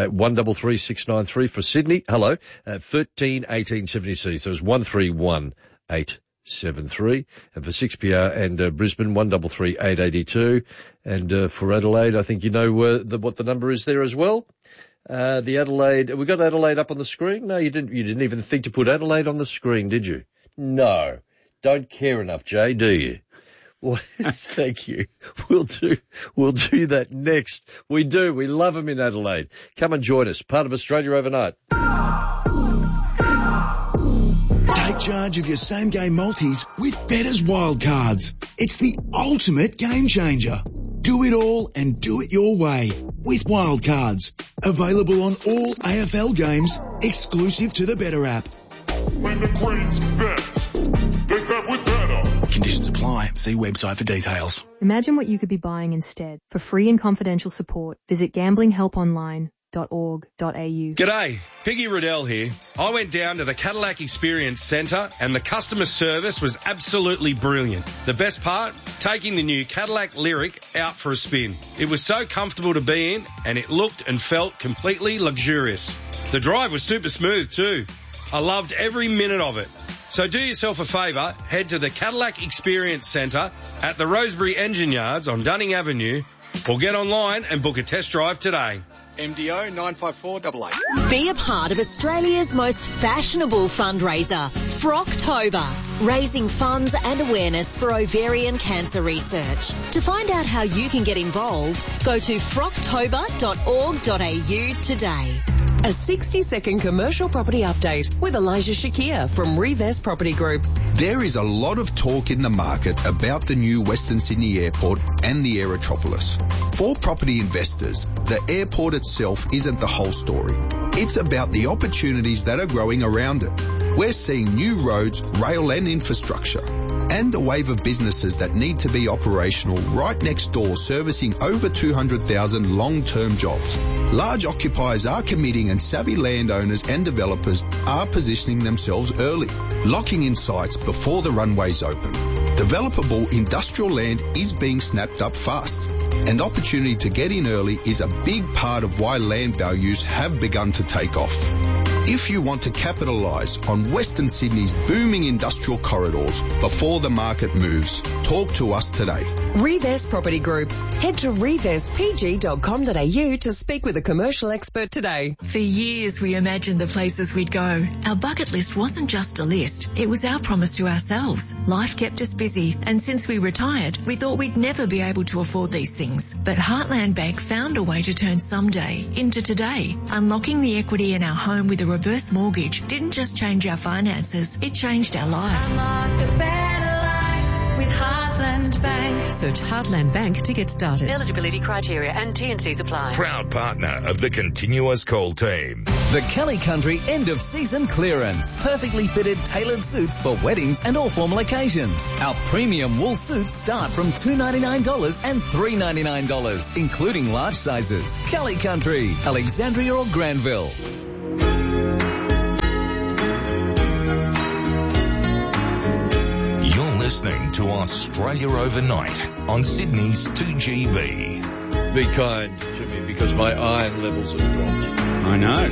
Speaker 9: 133693 for Sydney. Hello. 13 18 70. So it's 131873. And for 6PR and Brisbane, 1338 882. And for Adelaide, I think you know what the number is there as well. The Adelaide, we got Adelaide up on the screen? No, you didn't even think to put Adelaide on the screen, did you? No. Don't care enough, Jay, do you? Well, thank you. We'll do that next. We do. We love them in Adelaide. Come and join us. Part of Australia Overnight.
Speaker 2: Take charge of your same-game multis with Better's Wildcards. It's the ultimate game changer. Do it all and do it your way with Wildcards. Available on all AFL games, exclusive to the Betr app.
Speaker 3: When the Queen's bet, they bet with Betr.
Speaker 2: Conditions apply. See website for details.
Speaker 4: Imagine what you could be buying instead. For free and confidential support, visit gamblinghelponline.org.au.
Speaker 23: G'day, Piggy Riddell here. I went down to the Cadillac Experience Centre and the customer service was absolutely brilliant. The best part? Taking the new Cadillac Lyriq out for a spin. It was so comfortable to be in and it looked and felt completely luxurious. The drive was super smooth too. I loved every minute of it. So do yourself a favour, head to the Cadillac Experience Centre at the Rosebery Engine Yards on Dunning Avenue or get online and book a test drive today.
Speaker 7: MDO 95488.
Speaker 5: Be a part of Australia's most fashionable fundraiser, Frocktober, raising funds and awareness for ovarian cancer research. To find out how you can get involved, go to frocktober.org.au today.
Speaker 8: A 60-second commercial property update with Elijah Shakir from Revest Property Group.
Speaker 11: There is a lot of talk in the market about the new Western Sydney Airport and the Aerotropolis. For property investors, the airport itself isn't the whole story. It's about the opportunities that are growing around it. We're seeing new roads, rail and infrastructure, and a wave of businesses that need to be operational right next door, servicing over 200,000 long-term jobs. Large occupiers are committing and savvy landowners and developers are positioning themselves early, locking in sites before the runways open. Developable industrial land is being snapped up fast, and opportunity to get in early is a big part of why land values have begun to take off. If you want to capitalise on Western Sydney's booming industrial corridors before the market moves, talk to us today.
Speaker 8: Reves Property Group. Head to revespg.com.au to speak with a commercial expert today.
Speaker 12: For years we imagined the places we'd go. Our bucket list wasn't just a list, it was our promise to ourselves. Life kept us busy, and since we retired, we thought we'd never be able to afford these things. But Heartland Bank found a way to turn someday into today. Unlocking the equity in our home with a reverse mortgage didn't just change our finances, it changed our lives.
Speaker 13: Unlock a better life with Heartland Bank.
Speaker 14: Search Heartland Bank to get started.
Speaker 25: Eligibility criteria and T&Cs apply.
Speaker 6: Proud partner of the Continuous Call team.
Speaker 26: The Kelly Country end of season clearance. Perfectly fitted tailored suits for weddings and all formal occasions. Our premium wool suits start from $299 and $399, including large sizes. Kelly Country, Alexandria or Granville.
Speaker 6: You're listening to Australia Overnight on Sydney's 2GB.
Speaker 9: Be kind to me because my iron levels have dropped.
Speaker 10: I know.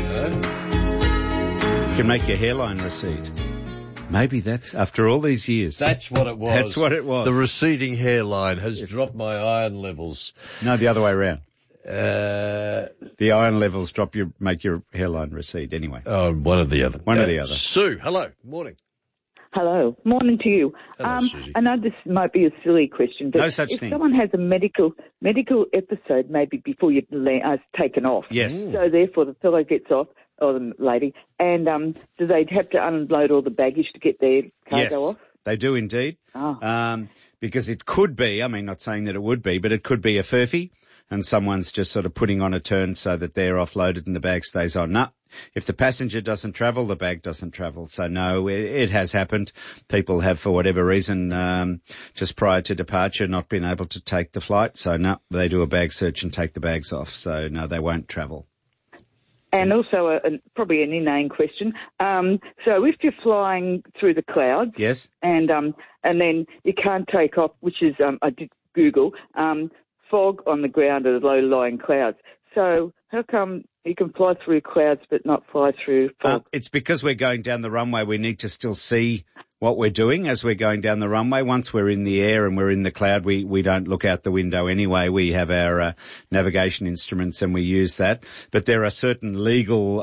Speaker 10: It can make your hairline recede. Maybe that's, after all these years.
Speaker 9: That's what it was.
Speaker 10: That's what it was.
Speaker 9: The receding hairline has dropped my iron levels.
Speaker 10: No, the other way around. The iron levels make your hairline recede anyway.
Speaker 9: Oh, one or the other.
Speaker 10: One or the other.
Speaker 9: Sue, hello. Morning.
Speaker 1: Hello. Morning to you.
Speaker 9: Hello, Susie.
Speaker 1: I know this might be a silly question, but
Speaker 10: No such
Speaker 1: if
Speaker 10: thing.
Speaker 1: someone has a medical episode maybe before you've taken off,
Speaker 10: Yes.
Speaker 1: so therefore the fellow gets off, or the lady, and do they have to unload all the baggage to get their cargo off?
Speaker 10: They do indeed. Because it could be, I mean, not saying that it would be, but it could be a furphy and someone's just sort of putting on a turn so that they're offloaded and the bag stays on. No, if the passenger doesn't travel, the bag doesn't travel. So no, it has happened. People have, for whatever reason, just prior to departure, not been able to take the flight. So no, they do a bag search and take the bags off. So no, they won't travel.
Speaker 1: And also, probably an inane question. So if you're flying through the clouds,
Speaker 10: yes,
Speaker 1: and then you can't take off, which is I did Google fog on the ground or low-lying clouds. So how come you can fly through clouds but not fly through fog?
Speaker 10: It's because we're going down the runway. We need to still see what we're doing as we're going down the runway. Once we're in the air and we're in the cloud, we don't look out the window anyway. We have our navigation instruments and we use that. But there are certain legal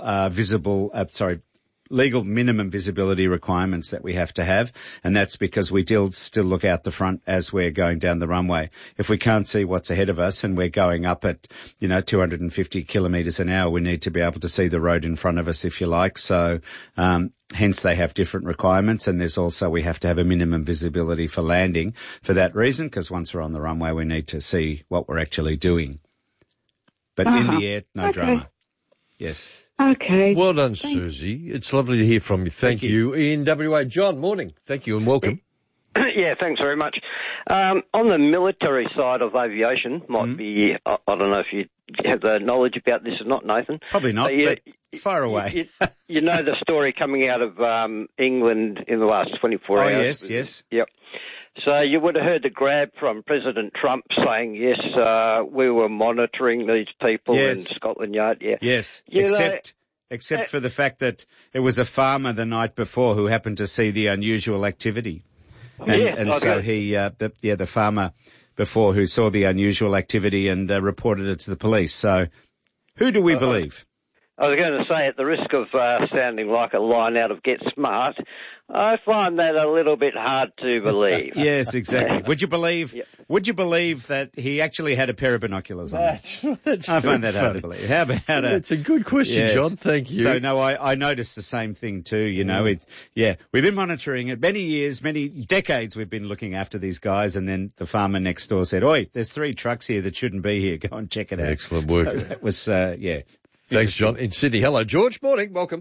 Speaker 10: minimum visibility requirements that we have to have, and that's because we still look out the front as we're going down the runway. If we can't see what's ahead of us and we're going up at, 250 kilometres an hour, we need to be able to see the road in front of us, if you like. So, hence they have different requirements, and there's also, we have to have a minimum visibility for landing for that reason, because once we're on the runway, we need to see what we're actually doing. But in the air, no drama. Yes.
Speaker 1: Okay.
Speaker 9: Well done, Susie. It's lovely to hear from you. Thank you. In WA, John, morning. Thank you and welcome.
Speaker 15: Yeah, thanks very much. On the military side of aviation, might be, I don't know if you have the knowledge about this or not, Nathan.
Speaker 10: Probably not, but far away.
Speaker 15: You know the story coming out of England in the last 24 hours.
Speaker 10: Oh, yes.
Speaker 15: Yep. So you would have heard the grab from President Trump saying, yes, we were monitoring these people in Scotland Yard. Yeah.
Speaker 10: Yes, except for the fact that it was a farmer the night before who happened to see the unusual activity. So he, the farmer before who saw the unusual activity and reported it to the police. So who do we believe?
Speaker 15: I was going to say, at the risk of sounding like a line out of Get Smart, I find that a little bit hard to believe.
Speaker 10: Yes, exactly. Would you believe that he actually had a pair of binoculars on?
Speaker 9: That's
Speaker 10: I find that hard to believe. How about
Speaker 9: That's a good question, John. Thank you.
Speaker 10: So no, I noticed the same thing too. We've been monitoring it many years, many decades. We've been looking after these guys, and then the farmer next door said, "Oi, there's 3 trucks here that shouldn't be here. Go and check it out."
Speaker 9: Excellent work.
Speaker 10: So that was
Speaker 9: Thanks, John. In Sydney. Hello, George. Morning. Welcome.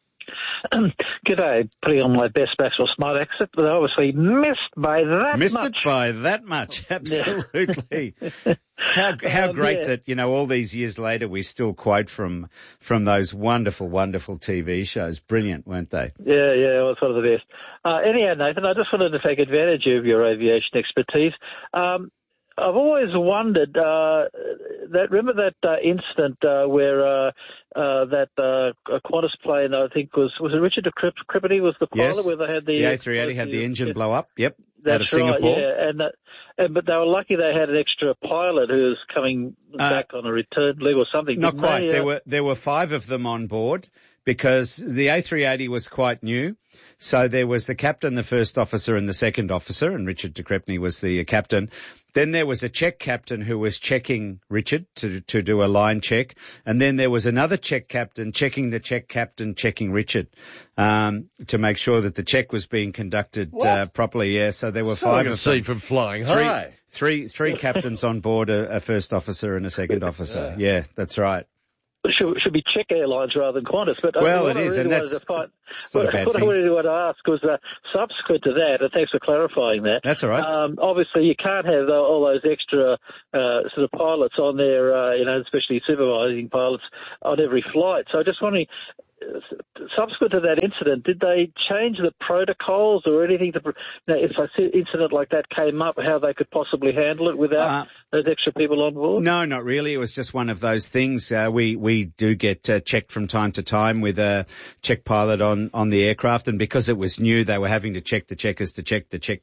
Speaker 16: G'day. Putting on my best Maxwell Smart accent, but obviously missed by that much.
Speaker 10: Missed it by that much. Absolutely. How great that, all these years later we still quote from those wonderful, wonderful TV shows. Brilliant, weren't they?
Speaker 16: Yeah, it was one of the best. Anyhow, Nathan, I just wanted to take advantage of your aviation expertise. I've always wondered remember that incident where that Qantas plane, I think was it Richard de Crespigny was the pilot,
Speaker 10: yes.
Speaker 16: where they had the
Speaker 10: A380 had the engine blow up. Yep,
Speaker 16: that's
Speaker 10: out of Singapore.
Speaker 16: Right, yeah, but they were lucky they had an extra pilot who was coming back on a return leg or something.
Speaker 10: Not quite. There were 5 of them on board because the A380 was quite new. So there was the captain, the first officer and the second officer, and Richard de Crespigny was the captain. Then there was a check captain who was checking Richard to do a line check. And then there was another check captain checking the check captain, checking Richard, to make sure that the check was being conducted properly. Yeah. So there were 5 of them.
Speaker 9: From flying high.
Speaker 10: Three captains on board, a first officer and a second officer. Yeah, that's right.
Speaker 16: It should be Czech Airlines rather than Qantas. But
Speaker 10: it is, and that's
Speaker 16: what I really wanted to ask was subsequent to that, and thanks for clarifying that.
Speaker 10: That's all right.
Speaker 16: Obviously, you can't have all those extra sort of pilots on there, especially supervising pilots on every flight. So I just wondering, subsequent to that incident, did they change the protocols or anything to, if an incident like that came up, how they could possibly handle it without those extra people on board?
Speaker 10: No, not really. It was just one of those things. We do get checked from time to time with a check pilot on the aircraft, and because it was new, they were having to check the checkers to check the check.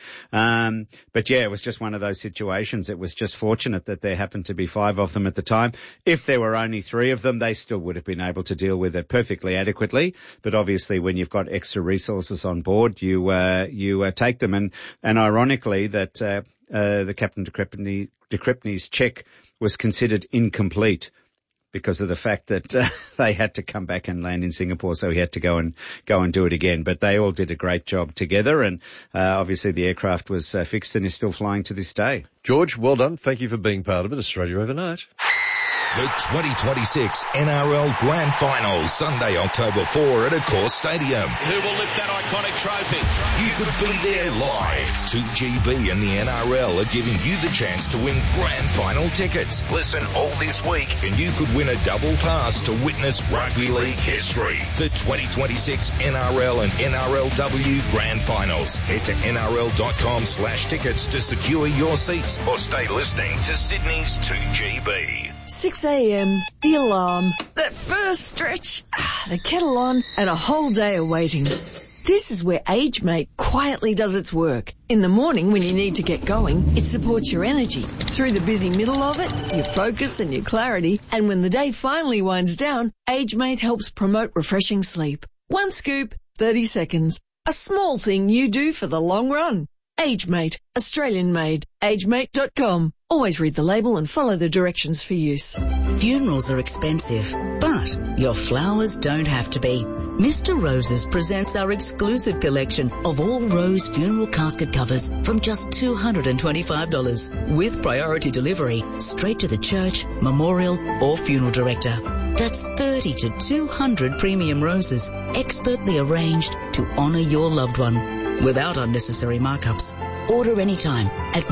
Speaker 10: But yeah, it was just one of those situations. It was just fortunate that there happened to be 5 of them at the time. If there were only 3 of them, they still would have been able to deal with it perfectly adequately. But obviously, when you've got extra resources on board, you take them. And ironically, that the Captain de Crespigny's check was considered incomplete because of the fact that they had to come back and land in Singapore, so he had to go and do it again. But they all did a great job together, and obviously the aircraft was fixed and is still flying to this day.
Speaker 9: George, well done. Thank you for being part of it. Australia Overnight.
Speaker 6: The 2026 NRL Grand Final, Sunday, October 4 at Accor Stadium.
Speaker 17: Who will lift that iconic trophy?
Speaker 6: You could be there live. 2GB and the NRL are giving you the chance to win Grand Final tickets. Listen all this week and you could win a double pass to witness rugby league history. The 2026 NRL and NRLW Grand Finals. Head to nrl.com/tickets to secure your seats or stay listening to Sydney's 2GB.
Speaker 18: 6 a.m, the alarm, that first stretch, the kettle on, and a whole day of waiting. This is where AgeMate quietly does its work. In the morning when you need to get going, it supports your energy. Through the busy middle of it, your focus and your clarity. And when the day finally winds down, AgeMate helps promote refreshing sleep. 1 scoop, 30 seconds. A small thing you do for the long run. AgeMate, Australian made. AgeMate.com. Always read the label and follow the directions for use.
Speaker 19: Funerals are expensive, but your flowers don't have to be. Mr. Roses presents our exclusive collection of all rose funeral casket covers from just $225 with priority delivery straight to the church, memorial or funeral director. That's 30 to 200 premium roses expertly arranged to honour your loved one without unnecessary markups. Order anytime at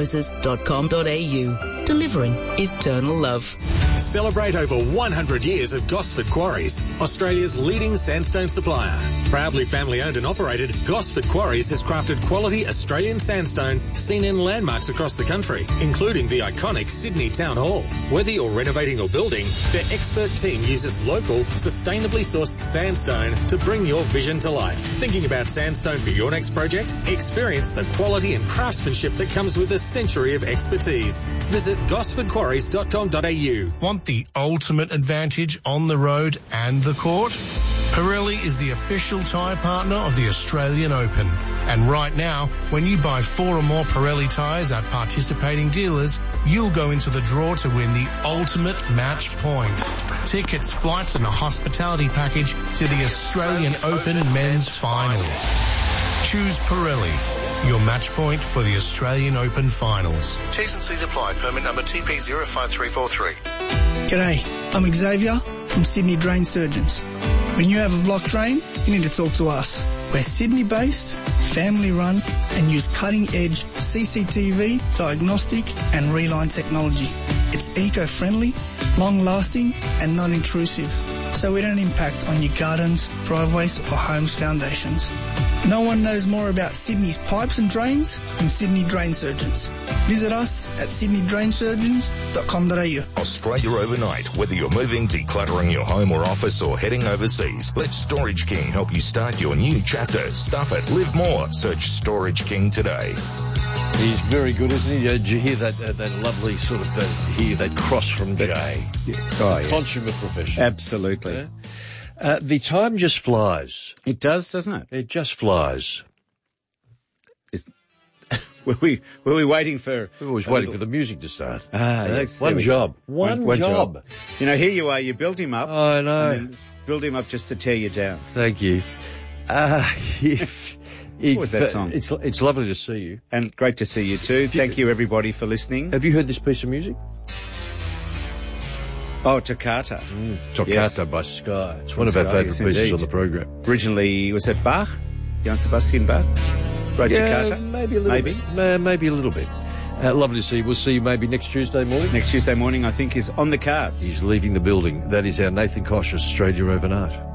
Speaker 19: mrroses.com.au. Delivering eternal love.
Speaker 20: Celebrate over 100 years of Gosford Quarries, Australia's leading sandstone supplier. Proudly family owned and operated, Gosford Quarries has crafted quality Australian sandstone seen in landmarks across the country, including the iconic Sydney Town Hall. Whether you're renovating or building, their expert team uses local, sustainably sourced sandstone to bring your vision to life. Thinking about sandstone for your next project? Experience the quality and craftsmanship that comes with a century of expertise. Visit gosfordquarries.com.au.
Speaker 21: Want the ultimate advantage on the road and the court? Pirelli is the official tyre partner of the Australian Open. And right now, when you buy 4 or more Pirelli tyres at participating dealers, you'll go into the draw to win the ultimate match point. Tickets, flights and a hospitality package to the Australian Open Men's Final. Choose Pirelli, your match point for the Australian Open Finals.
Speaker 30: T's and C's apply. Permit number TP05343.
Speaker 22: G'day, I'm Xavier from Sydney Drain Surgeons. When you have a blocked drain, you need to talk to us. We're Sydney-based, family-run, and use cutting-edge CCTV, diagnostic, and reline technology. It's eco-friendly, long-lasting, and non-intrusive. so we don't impact on your gardens, driveways or homes' foundations. No one knows more about Sydney's pipes and drains than Sydney Drain Surgeons. Visit us at sydneydrainsurgeons.com.au.
Speaker 6: Australia overnight. Whether you're moving, decluttering your home or office, or heading overseas, let Storage King help you start your new chapter. Stuff it. Live more. Search Storage King today.
Speaker 9: He's very good, isn't he? Did you hear that lovely sort of that cross from Jay?
Speaker 10: Oh, yes.
Speaker 9: Consummate professional.
Speaker 10: Absolutely.
Speaker 9: Yeah? The time just flies.
Speaker 10: It does, doesn't it?
Speaker 9: It just flies.
Speaker 10: Were we waiting for?
Speaker 9: We were always waiting for the music to start.
Speaker 10: Yes,
Speaker 9: one job. One job.
Speaker 10: You know, here you are. You build him up.
Speaker 9: I know.
Speaker 10: And then build him up just to tear you down.
Speaker 9: Thank you.
Speaker 10: What was that song?
Speaker 9: It's lovely to see you.
Speaker 10: And great to see you too. Thank you everybody for listening.
Speaker 9: Have you heard this piece of music?
Speaker 10: Oh, Toccata.
Speaker 9: Toccata by Sky. It's one of our favourite pieces on the program.
Speaker 10: Originally, was it Bach? Johann Sebastian Bach? Wrote Toccata?
Speaker 9: Maybe a little bit. Maybe a little bit. Lovely to see you. We'll see you maybe next Tuesday morning.
Speaker 10: Next Tuesday morning, I think, is on the cards.
Speaker 9: He's leaving the building. That is our Nathan Kosh, Australia Overnight.